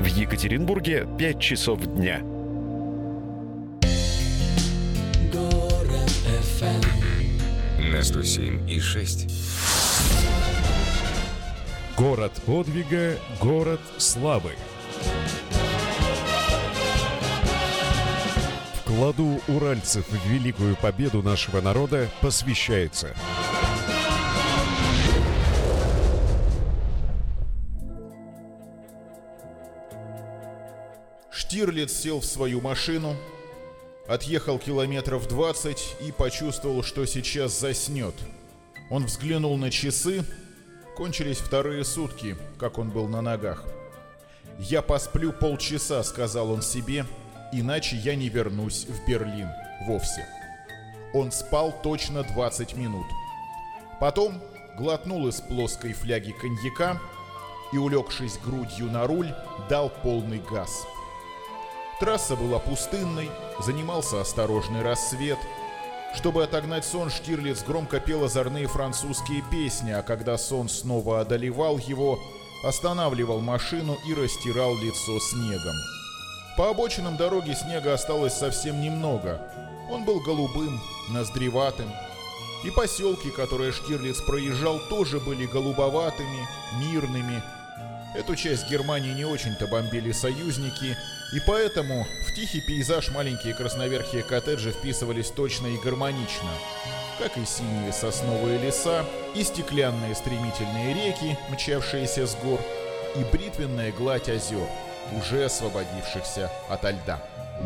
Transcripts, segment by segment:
В Екатеринбурге 5 часов дня. На 107,6. Город подвига, город славы. Вкладу уральцев в великую победу нашего народа посвящается. Штирлиц сел в свою машину, отъехал километров 20 и почувствовал, что сейчас заснет. Он взглянул на часы. Кончились вторые сутки, как он был на ногах. «Я посплю полчаса», — сказал он себе, — «иначе я не вернусь в Берлин вовсе». Он спал точно 20 минут. Потом глотнул из плоской фляги коньяка и, улегшись грудью на руль, дал полный газ. Трасса была пустынной, занимался осторожный рассвет. Чтобы отогнать сон, Штирлиц громко пел озорные французские песни, а когда сон снова одолевал его, останавливал машину и растирал лицо снегом. По обочинам дороги снега осталось совсем немного. Он был голубым, ноздреватым. И поселки, которые Штирлиц проезжал, тоже были голубоватыми, мирными. Эту часть Германии не очень-то бомбили союзники, и поэтому в тихий пейзаж маленькие красноверхие коттеджи вписывались точно и гармонично, как и синие сосновые леса, и стеклянные стремительные реки, мчавшиеся с гор, и бритвенная гладь озер, уже освободившихся ото льда.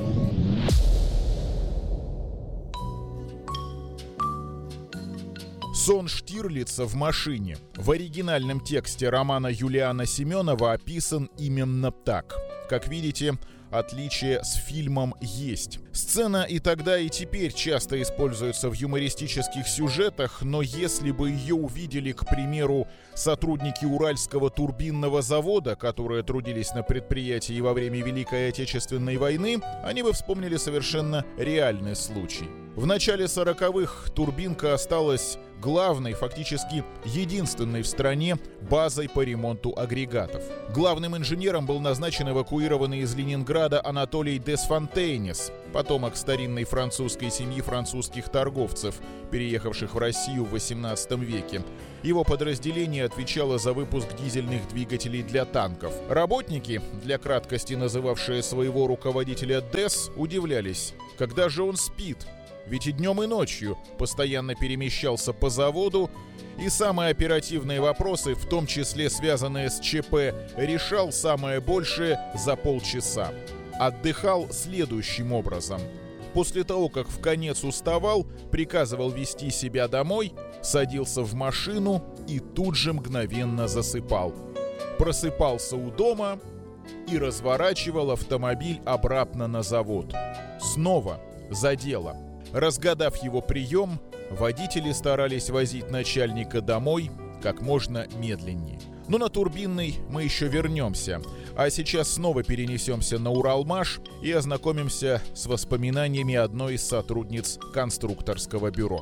Сон Штирлица в машине в оригинальном тексте романа Юлиана Семенова описан именно так. Как видите, отличие с фильмом есть. Сцена и тогда, и теперь часто используется в юмористических сюжетах, но если бы ее увидели, к примеру, сотрудники Уральского турбинного завода, которые трудились на предприятии во время Великой Отечественной войны, они бы вспомнили совершенно реальный случай. В начале 40-х турбинка осталась главной, фактически единственной в стране базой по ремонту агрегатов. Главным инженером был назначен эвакуированный из Ленинграда Анатолий Десфонтейнес, потомок старинной французской семьи французских торговцев, переехавших в Россию в XVIII веке. Его подразделение отвечало за выпуск дизельных двигателей для танков. Работники, для краткости называвшие своего руководителя Дес, удивлялись, когда же он спит. Ведь и днем, и ночью постоянно перемещался по заводу, и самые оперативные вопросы, в том числе связанные с ЧП, решал самое большее за полчаса. Отдыхал следующим образом. После того, как вконец уставал, приказывал везти себя домой, садился в машину и тут же мгновенно засыпал. Просыпался у дома и разворачивал автомобиль обратно на завод. Снова за дело. Разгадав его прием, водители старались возить начальника домой как можно медленнее. Но на турбинный мы еще вернемся. А сейчас снова перенесемся на Уралмаш и ознакомимся с воспоминаниями одной из сотрудниц конструкторского бюро.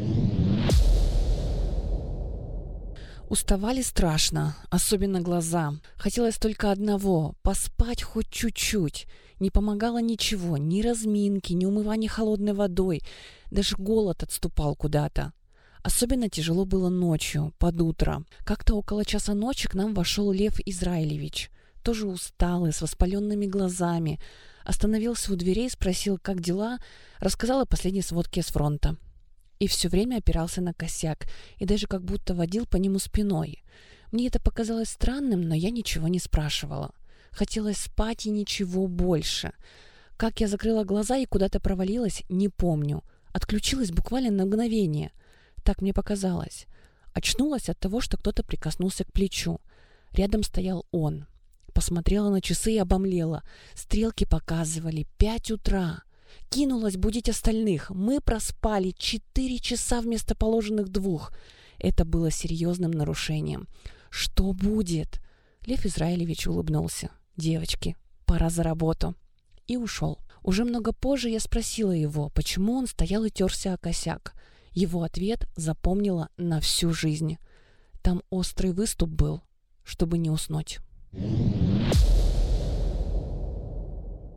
Уставали страшно, особенно глаза. Хотелось только одного – поспать хоть чуть-чуть. Не помогало ничего, ни разминки, ни умывания холодной водой. Даже голод отступал куда-то. Особенно тяжело было ночью, под утро. Как-то около часа ночи к нам вошел Лев Израилевич. Тоже усталый, с воспаленными глазами. Остановился у дверей, спросил, как дела, рассказал о последней сводке с фронта. И все время опирался на косяк, и даже как будто водил по нему спиной. Мне это показалось странным, но я ничего не спрашивала. Хотелось спать и ничего больше. Как я закрыла глаза и куда-то провалилась, не помню. Отключилась буквально на мгновение. Так мне показалось. Очнулась от того, что кто-то прикоснулся к плечу. Рядом стоял он. Посмотрела на часы и обомлела. Стрелки показывали 5 утра. Кинулась будить остальных. Мы проспали 4 часа вместо положенных 2. Это было серьезным нарушением. Что будет? Лев Израилевич улыбнулся. Девочки, пора за работу. И ушел. Уже много позже я спросила его, почему он стоял и терся о косяк. Его ответ запомнила на всю жизнь. Там острый выступ был, чтобы не уснуть.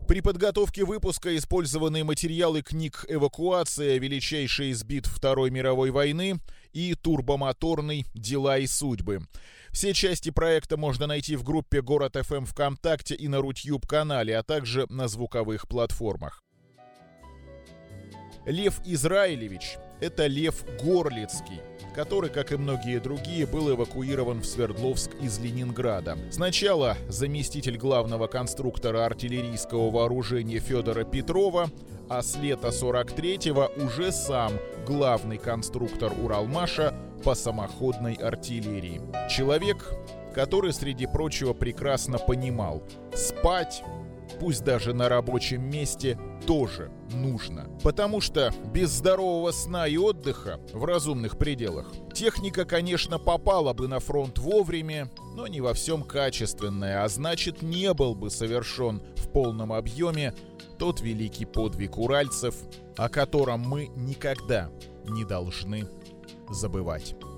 При подготовке выпуска использованы материалы книг «Эвакуация. Величайший из битв Второй мировой войны» и «Турбомоторный. Дела и судьбы». Все части проекта можно найти в группе «Город ФМ» ВКонтакте и на Рутьюб-канале, а также на звуковых платформах. Лев Израилевич – это Лев Горлицкий, который, как и многие другие, был эвакуирован в Свердловск из Ленинграда. Сначала заместитель главного конструктора артиллерийского вооружения Федора Петрова, а с лета 43-го уже сам главный конструктор Уралмаша по самоходной артиллерии. Человек, который, среди прочего, прекрасно понимал – спать, пусть даже на рабочем месте, тоже нужно. Потому что без здорового сна и отдыха в разумных пределах техника, конечно, попала бы на фронт вовремя, но не во всем качественная, а значит, не был бы совершен в полном объеме тот великий подвиг уральцев, о котором мы никогда не должны забывать.